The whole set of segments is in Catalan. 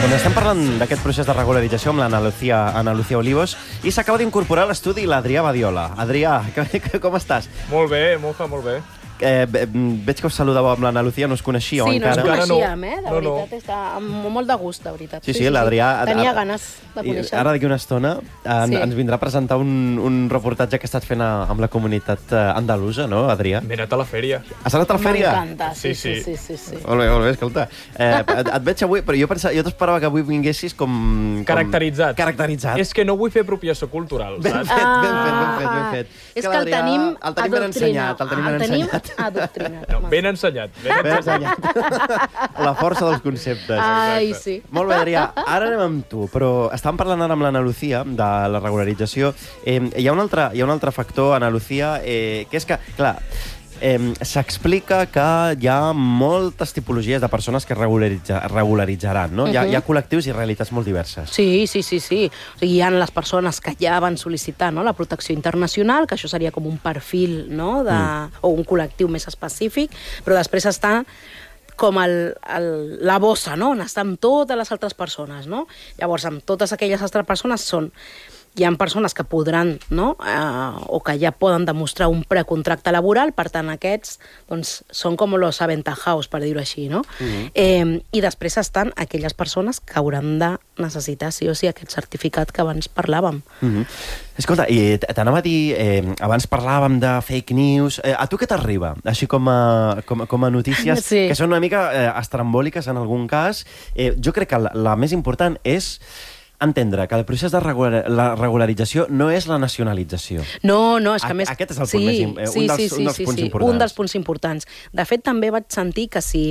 Doncs estem parlant d'aquest procés de regularització amb l'Ana Lucía Olivos i s'acaba d'incorporar a l'estudi l'Adrià Badiola. Adrià, com estàs? Molt bé, Moja, molt bé. Veig que us saludàveu amb l'Ana Lucía, no us coneixíeu encara. Sí, no ens coneixíem, de veritat. Està amb molt de gust, de veritat. Sí, l'Adrià... Tenia ganes de conèixer. Ara d'aquí una estona ens vindrà a presentar un reportatge que ha estat fent amb la comunitat andalusa, no, Adrià? M'he anat a la fèria. Has anat a la fèria? M'encanta, sí. Molt bé, escolta. Et veig avui, però jo t'esperava que avui vinguessis com... Caracteritzat. Caracteritzat. És que no vull fer apropiació cultural, saps? Ben fet. És que el tenim adoctrinat. Adoctrinat. No, ben ensenyat. Ben ensenyat. La força dels conceptes. Ai, sí. Molt bé, Adrià. Ara anem amb tu, però estàvem parlant ara amb l'Ana Lucía de la regularització. Hi ha un altre factor, Ana Lucía, que és que, clar, s'explica que hi ha moltes tipologies de persones que regularitzaran, no? Hi ha col·lectius i realitats molt diverses. Sí. O sigui, hi ha les persones que ja van sol·licitar, no, la protecció internacional, que això seria com un perfil, no, o un col·lectiu més específic, però després està com la bossa, no?, on estan totes les altres persones, no? Llavors, amb totes aquelles altres persones hi ha persones que podran, no?, o que ja poden demostrar un precontracte laboral, per tant, aquests doncs, són com los aventajados, per dir-ho així, no? I després estan aquelles persones que hauran de necessitar sí o sí aquest certificat que abans parlàvem. Escolta, i t'anava a dir, abans parlàvem de fake news, a tu què t'arriba? Així com a notícies que són una mica estrambòliques en algun cas. Jo crec que la més important és entendre que el procés de la regularització no és la nacionalització. No, és que més... Aquest és el punt un dels punts importants. Un dels punts importants. De fet, també vaig sentir que si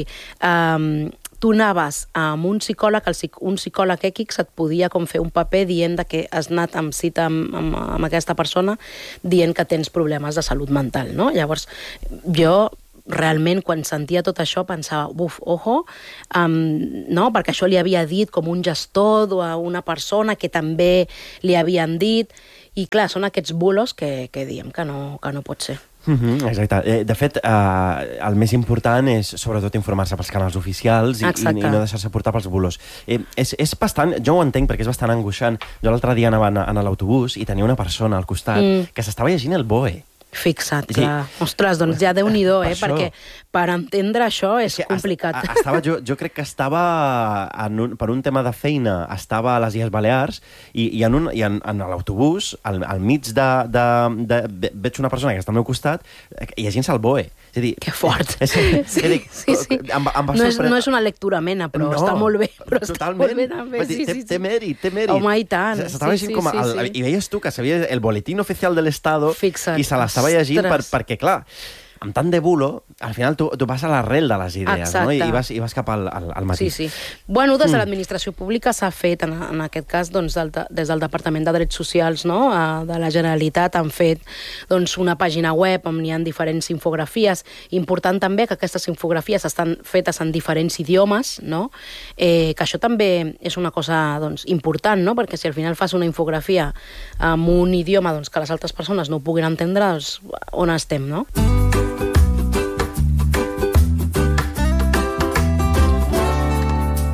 tu anaves amb un psicòleg, un psicòleg X et podia com fer un paper dient que has anat amb cita amb aquesta persona dient que tens problemes de salut mental, no? Llavors, jo realment, quan sentia tot això, pensava, ojo, no, perquè això li havia dit com un gestor a una persona que també li havien dit, i clar, són aquests bulos que diem que no pot ser. Exacte. De fet, el més important és sobretot informar-se pels canals oficials i no deixar-se portar pels bulos. És bastant, jo ho entenc perquè és bastant angoixant. Jo l'altre dia anava a l'autobús i tenia una persona al costat que s'estava llegint el BOE. Fixa't, clar. Ostres, doncs ja Déu-n'hi-do, perquè per entendre això és complicat. Jo crec que estava, per un tema de feina, estava a les Illes Balears i en l'autobús, al mig veig una persona que està al meu costat llegint-se el BOE. Que fort. No és una lectura amena, però està molt bé. Totalment. Té mèrit. Home, i tant. I veies tu que sabia el boletín oficial de l'Estado i se l'estava llegint perquè, clar, amb tant de bulo, al final tu vas a l'arrel de les idees, no? I vas cap al matí. Sí. Bueno, des de l'administració pública s'ha fet, en aquest cas, des del Departament de Drets Socials, no?, de la Generalitat, han fet una pàgina web on hi ha diferents infografies. Important també que aquestes infografies estan fetes en diferents idiomes, no?, que això també és una cosa important, no?, perquè si al final fas una infografia en un idioma que les altres persones no ho puguin entendre, on estem, no?